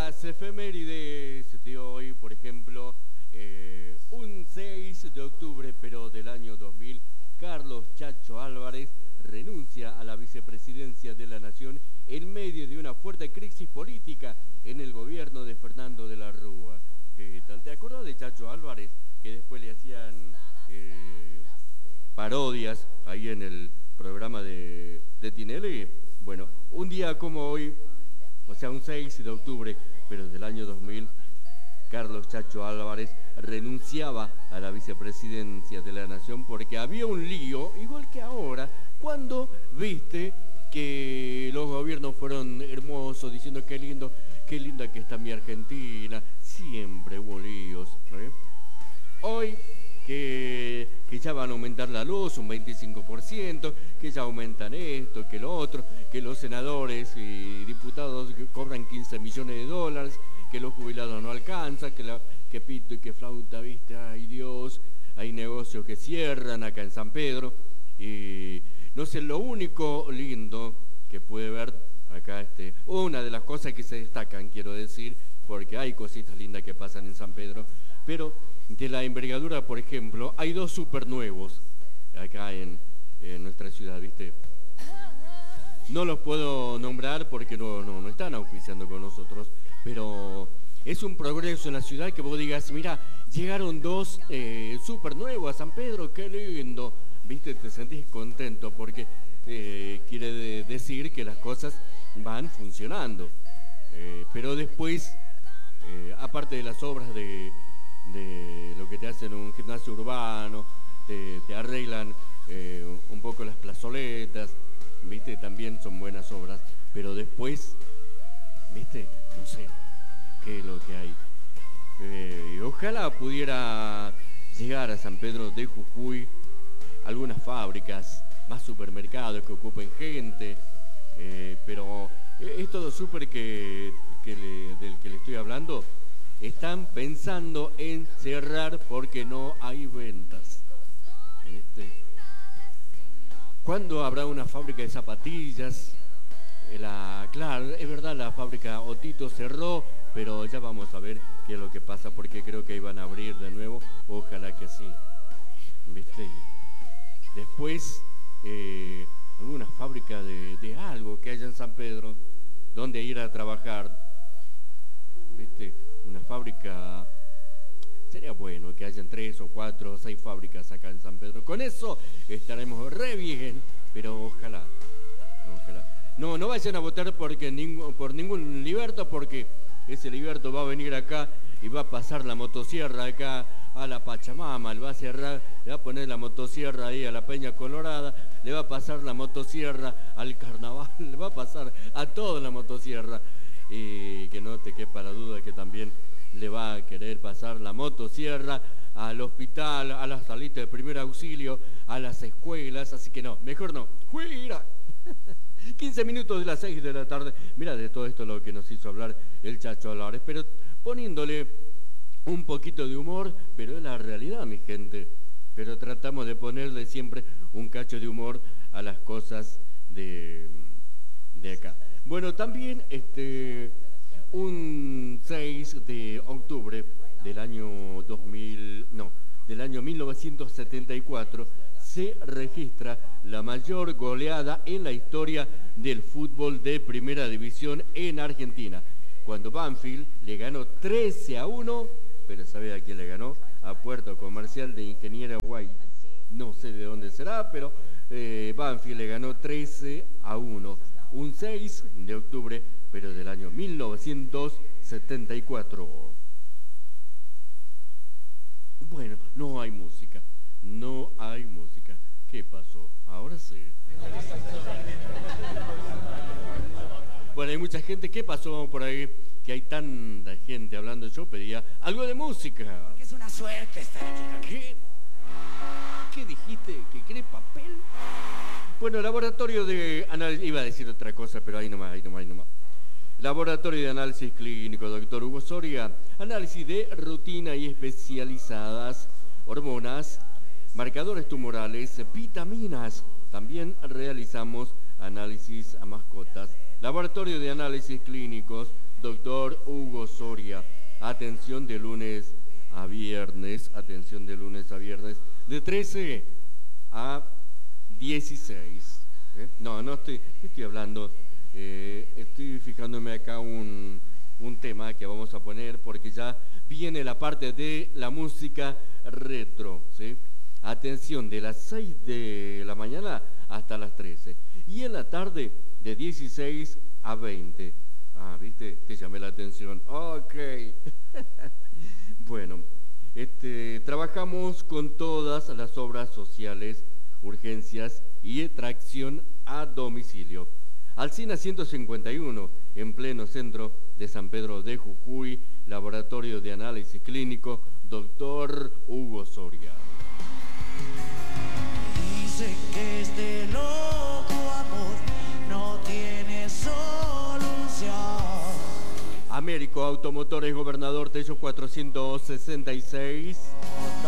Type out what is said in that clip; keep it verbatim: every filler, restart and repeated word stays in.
las efemérides de hoy, por ejemplo, eh, un seis de octubre, pero del año dos mil, Carlos Chacho Álvarez renuncia a la vicepresidencia de la Nación en medio de una fuerte crisis política en el gobierno de Fernando de la Rúa. ¿Qué tal? ¿Te acuerdas de Chacho Álvarez? Que después le hacían eh, parodias ahí en el programa de, de Tinelli. Bueno, un día como hoy, o sea, un seis de octubre, pero del año dos mil, Carlos Chacho Álvarez renunciaba a la vicepresidencia de la Nación porque había un lío, igual que ahora, cuando viste que los gobiernos fueron hermosos, diciendo qué lindo, qué linda que está mi Argentina, siempre hubo líos, ¿eh? Hoy que, que ya van a aumentar la luz un veinticinco por ciento, que ya aumentan esto, que lo otro, que los senadores y diputados cobran quince millones de dólares, que los jubilados no alcanzan, que, la, que pito y que flauta, viste, ay Dios, hay negocios que cierran acá en San Pedro, y no sé, lo único lindo que puede ver acá, este, una de las cosas que se destacan, quiero decir, porque hay cositas lindas que pasan en San Pedro, pero de la envergadura, por ejemplo, hay dos super nuevos acá en, en nuestra ciudad, ¿viste? No los puedo nombrar porque no, no, no están auspiciando con nosotros, pero es un progreso en la ciudad que vos digas, mira, llegaron dos eh, super nuevos a San Pedro, qué lindo, ¿viste? Te sentís contento porque eh, quiere de decir que las cosas van funcionando. Eh, pero después, eh, aparte de las obras de... de lo que te hacen un gimnasio urbano, te, te arreglan eh, un poco las plazoletas, ¿viste? También son buenas obras, pero después, ¿viste? No sé qué es lo que hay. Eh, ojalá pudiera llegar a San Pedro de Jujuy algunas fábricas, más supermercados que ocupen gente, eh, pero es todo súper que, que le, del que le estoy hablando. Están pensando en cerrar porque no hay ventas. ¿Viste? ¿Cuándo habrá una fábrica de zapatillas? La, claro, es verdad, la fábrica Otito cerró, pero ya vamos a ver qué es lo que pasa, porque creo que iban a abrir de nuevo. Ojalá que sí. ¿Viste? Después, eh, alguna fábrica de, de algo que haya en San Pedro, donde ir a trabajar. ¿Viste? Una fábrica, sería bueno que hayan tres o cuatro o seis fábricas acá en San Pedro. Con eso estaremos re bien, pero ojalá, ojalá. No, no vayan a votar porque ningún, por ningún Liberto, porque ese Liberto va a venir acá y va a pasar la motosierra acá a la Pachamama, le va a cerrar, le va a poner la motosierra ahí a la Peña Colorada, le va a pasar la motosierra al Carnaval, le va a pasar a toda la motosierra. Y que no te quepa la duda que también le va a querer pasar la motosierra al hospital, a las salitas de primer auxilio, a las escuelas, así que no, mejor no. ¡Fuera! quince minutos de las seis de la tarde. Mira, de todo esto lo que nos hizo hablar el Chacho Álvarez, pero poniéndole un poquito de humor, pero es la realidad, mi gente. Pero tratamos de ponerle siempre un cacho de humor a las cosas de, de acá. Bueno, también este, un seis de octubre del año dos mil, no, del año mil novecientos setenta y cuatro se registra la mayor goleada en la historia del fútbol de primera división en Argentina, cuando Banfield le ganó trece a uno, pero ¿sabe a quién le ganó? A Puerto Comercial de Ingeniera Guay. No sé de dónde será, pero eh, Banfield le ganó trece a uno. Un seis de octubre, pero del año mil novecientos setenta y cuatro. Bueno, no hay música, no hay música. ¿Qué pasó? Ahora sí. Bueno, hay mucha gente. ¿Qué pasó por ahí? Que hay tanta gente hablando. Yo pedía algo de música. Porque es una suerte estar aquí. ¿Qué? ¿Qué dijiste? ¿Que querés papel? Bueno, laboratorio de análisis, iba a decir otra cosa, pero ahí nomás, ahí nomás, ahí nomás. Laboratorio de análisis clínico, doctor Hugo Soria, análisis de rutina y especializadas, hormonas, marcadores tumorales, vitaminas. También realizamos análisis a mascotas. Laboratorio de análisis clínicos, doctor Hugo Soria. Atención de lunes a viernes, atención de lunes a viernes, de trece a dieciséis. ¿Eh? No, no estoy, estoy hablando, eh, estoy fijándome acá un, un tema que vamos a poner porque ya viene la parte de la música retro, ¿sí? Atención, de las seis de la mañana hasta las trece. Y en la tarde, de dieciséis a veinte. Ah, ¿viste? Te llamé la atención. Ok. Bueno, este, trabajamos con todas las obras sociales, urgencias y tracción a domicilio. Alsina ciento cincuenta y uno, en pleno centro de San Pedro de Jujuy, Laboratorio de Análisis Clínico, doctor Hugo Soria. Dicen que este loco amor no tiene solución. Américo Automotores, Gobernador Tello cuatrocientos sesenta y seis.